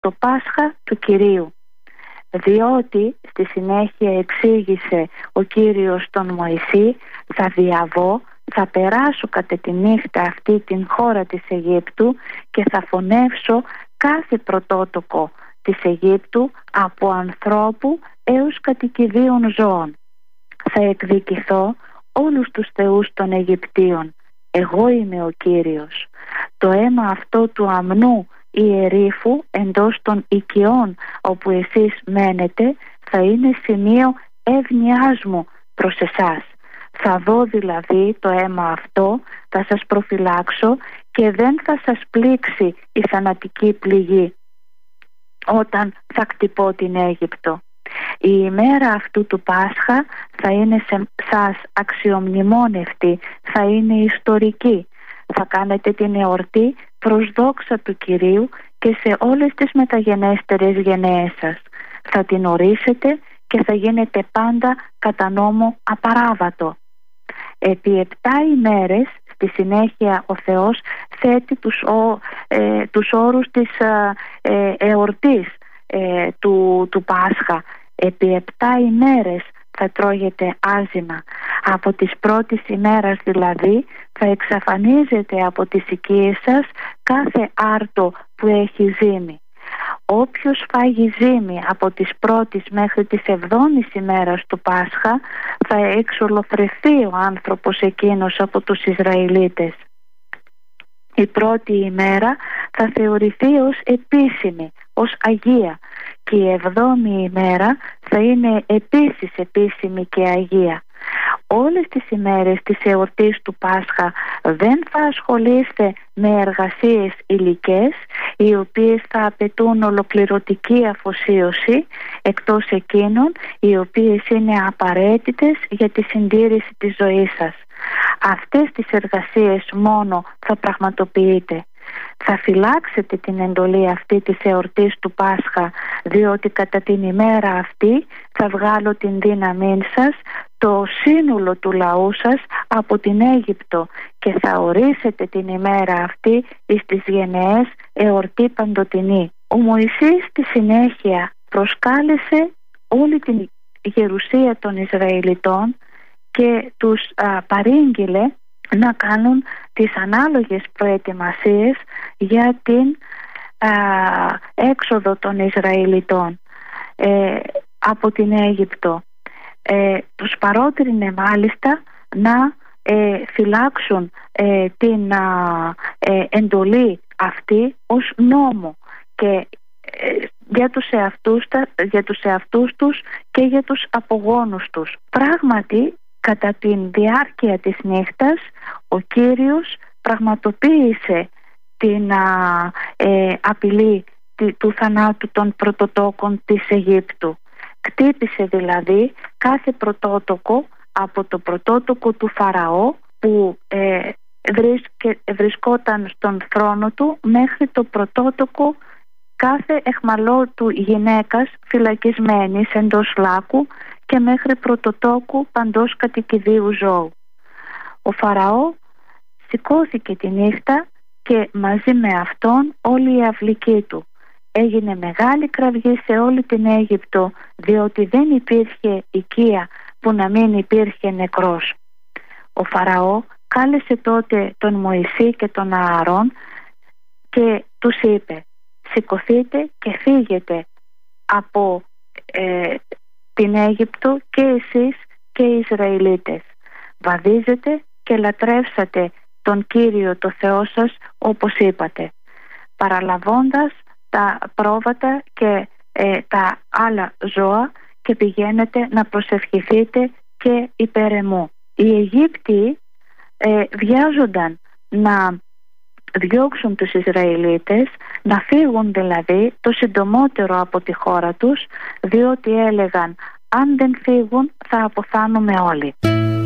το Πάσχα του Κυρίου. Διότι στη συνέχεια εξήγησε ο Κύριος τον Μωυσή, θα διαβώ, θα περάσω κατά τη νύχτα αυτή την χώρα της Αιγύπτου και θα φωνεύσω κάθε πρωτότοκο της Αιγύπτου, από ανθρώπου έως κατοικιδίων ζώων. Θα εκδικηθώ όλους τους θεούς των Αιγυπτίων. Εγώ είμαι ο Κύριος. Το αίμα αυτό του αμνού ιερήφου εντός των οικειών όπου εσείς μένετε θα είναι σημείο εύνοιάς μου προς εσάς. Θα δω δηλαδή το αίμα αυτό, θα σας προφυλάξω και δεν θα σας πλήξει η θανατική πληγή όταν θα κτυπώ την Αίγυπτο. Η ημέρα αυτού του Πάσχα θα είναι σε σας αξιομνημόνευτη, θα είναι ιστορική. Θα κάνετε την εορτή προς δόξα του Κυρίου και σε όλες τις μεταγενέστερες γενναίες σας. Θα την ορίσετε και θα γίνετε πάντα κατά νόμο απαράβατο. Επί 7 ημέρες στη συνέχεια ο Θεός θέτει τους όρους της εορτής του Πάσχα. Επί 7 ημέρες θα τρώγεται άζυμα. Από τις πρώτες ημέρας δηλαδή θα εξαφανίζεται από τις οικίες σας κάθε άρτο που έχει ζύμη. Όποιος φάγει ζύμη από τις πρώτες μέχρι τις 7ης ημέρας του Πάσχα θα εξολοθρευτεί ο άνθρωπος εκείνος από τους Ισραηλίτες. Η πρώτη ημέρα θα θεωρηθεί ως επίσημη, ως Αγία, και η 7η ημέρα θα είναι επίσης επίσημη και Αγία. Όλες τις ημέρες της εορτής του Πάσχα δεν θα ασχολείστε με εργασίες υλικές οι οποίες θα απαιτούν ολοκληρωτική αφοσίωση, εκτός εκείνων οι οποίες είναι απαραίτητες για τη συντήρηση της ζωής σας. Αυτές τις εργασίες μόνο θα πραγματοποιείτε. Θα φυλάξετε την εντολή αυτή της εορτής του Πάσχα, διότι κατά την ημέρα αυτή θα βγάλω την δύναμή σας, το σύνολο του λαού σας από την Αίγυπτο, και θα ορίσετε την ημέρα αυτή εις τις γενναίες εορτή παντοτινή. Ο Μωυσής στη συνέχεια προσκάλεσε όλη την γερουσία των Ισραηλιτών και τους παρήγγειλε να κάνουν τις ανάλογες προετοιμασίες για την έξοδο των Ισραηλιτών από την Αίγυπτο. Τους παρότρινε μάλιστα να φυλάξουν την εντολή αυτή ως νόμο και για τους εαυτούς τους και για τους απογόνους τους. Πράγματι, κατά τη διάρκεια της νύχτας ο Κύριος πραγματοποίησε την απειλή του θανάτου των πρωτοτόκων της Αιγύπτου. Κτύπησε δηλαδή κάθε πρωτότοκο, από το πρωτότοκο του Φαραώ που βρισκόταν στον θρόνο του μέχρι το πρωτότοκο κάθε εχμαλώτου γυναίκας φυλακισμένης εντός λάκου και μέχρι πρωτοτόκου παντός κατοικιδίου ζώου. Ο Φαραώ σηκώθηκε τη νύχτα και μαζί με αυτόν όλη η αυλική του. Έγινε μεγάλη κραυγή σε όλη την Αίγυπτο, διότι δεν υπήρχε οικία που να μην υπήρχε νεκρός. Ο Φαραώ κάλεσε τότε τον Μωυσή και τον Ααρών και τους είπε: σηκωθείτε και φύγετε από την Αίγυπτο και εσείς και οι Ισραηλίτες. Βαδίζετε και λατρεύσατε τον Κύριο το Θεό σας όπως είπατε, παραλαβώντας τα πρόβατα και τα άλλα ζώα, και πηγαίνετε να προσευχηθείτε και υπέρ εμού. Οι Αιγύπτιοι βιάζονταν να διώξουν τους Ισραηλίτες, να φύγουν δηλαδή το συντομότερο από τη χώρα τους, διότι έλεγαν: αν δεν φύγουν θα αποθάνουμε όλοι.